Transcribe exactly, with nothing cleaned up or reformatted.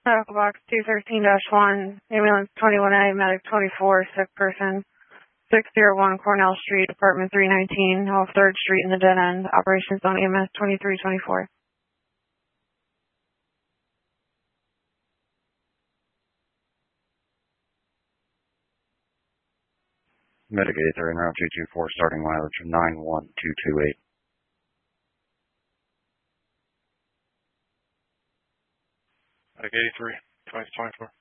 Medical box two thirteen dash one, ambulance twenty-one A, medic twenty-four, sick person, six oh one Cornell Street, apartment three nineteen, off third Street in the dead end, operations on E M S twenty-three twenty-four. Medic eighty-three and route two two four, starting mileage of nine one two two eight. Medic eighty-three, twenty twenty-four.